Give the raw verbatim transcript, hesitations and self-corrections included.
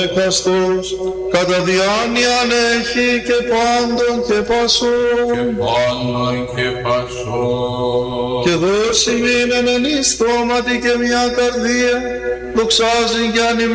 Χριστός, κατά διάνοιαν έχει και πάντων και πασών, και πάντων και πασών, και δώσει μήνεν εν εις στόματι και μια καρδία, δοξάζει κι